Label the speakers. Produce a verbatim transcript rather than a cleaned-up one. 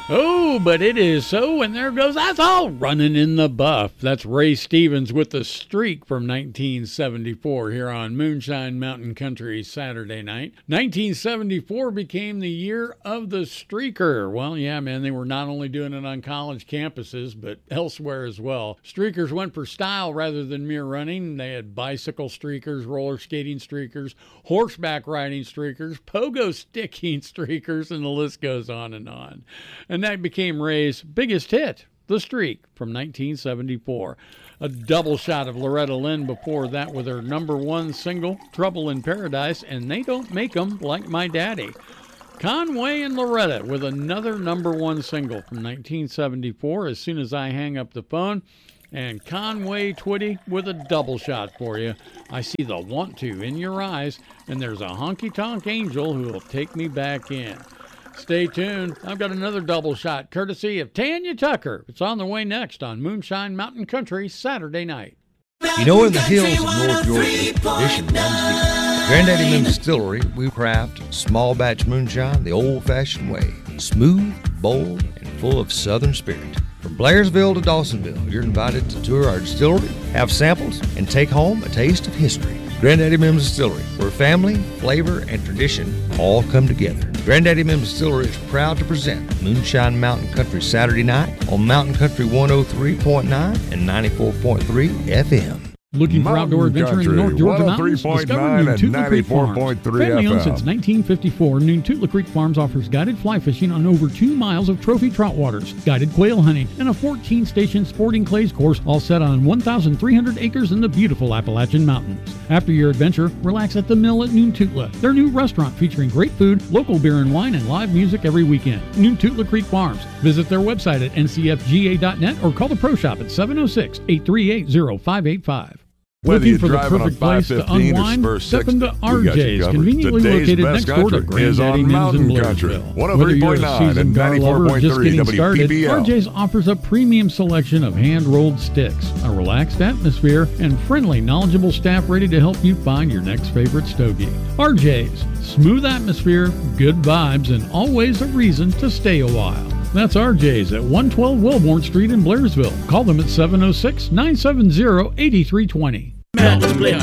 Speaker 1: Oh, but it is so, and there goes That's All Running in the Buff. That's Ray Stevens with The Streak from nineteen seventy-four here on Moonshine Mountain Country Saturday night. nineteen seventy-four became the year of the streaker. Well, yeah, man, they were not only doing it on college campuses, but elsewhere as well. Streakers went for style rather than mere running. They had bicycle streakers, roller skating streakers, horseback riding streakers, pogo sticking streakers, and the list goes on and on. And that became Ray's biggest hit, The Streak, from nineteen seventy-four. A double shot of Loretta Lynn before that with her number one single, Trouble in Paradise, and They Don't Make 'Em Like My Daddy. Conway and Loretta with another number one single from nineteen seventy-four, As Soon As I Hang Up the Phone. And Conway Twitty with a double shot for you. I see the want to in your eyes, and there's a honky-tonk angel who will take me back in. Stay tuned. I've got another double shot courtesy of Tanya Tucker. It's on the way next on Moonshine Mountain Country Saturday night.
Speaker 2: You know, in the hills of North Georgia, tradition runs deep. At Granddaddy Moon Distillery, we craft small batch moonshine the old-fashioned way. Smooth, bold, and full of southern spirit. From Blairsville to Dawsonville, you're invited to tour our distillery, have samples, and take home a taste of history. Granddaddy Mim's Distillery, where family, flavor, and tradition all come together. Granddaddy Mim's Distillery is proud to present Moonshine Mountain Country Saturday night on Mountain Country one oh three point nine and ninety-four point three F M.
Speaker 1: Looking for outdoor adventure in the North Georgia mountains? Discover Noontootla Creek Farms. Family owned since nineteen fifty-four, Noontootla Creek Farms offers guided fly fishing on over two miles of trophy trout waters, guided quail hunting, and a fourteen station sporting clays course all set on one thousand three hundred acres in the beautiful Appalachian Mountains. After your adventure, relax at the Mill at Noontootla, their new restaurant featuring great food, local beer and wine, and live music every weekend. Noontootla Creek Farms. Visit their website at N C F G A dot net or call the Pro Shop at seven oh six, eight three eight, oh five eight five.
Speaker 3: Whether
Speaker 1: Looking
Speaker 3: you're
Speaker 1: for the
Speaker 3: driving
Speaker 1: perfect
Speaker 3: on
Speaker 1: place to unwind? Step into R J's, conveniently located next door to Granddaddy Mim's in Blairsville. Whether you're a seasoned car lover or just getting started, R J's offers a premium selection of hand-rolled sticks, a relaxed atmosphere, and friendly, knowledgeable staff ready to help you find your next favorite stogie. R J's, smooth atmosphere, good vibes, and always a reason to stay a while. That's R J's at one twelve Wellborn Street in Blairsville. Call them at seven oh six, nine seven zero, eight three two zero.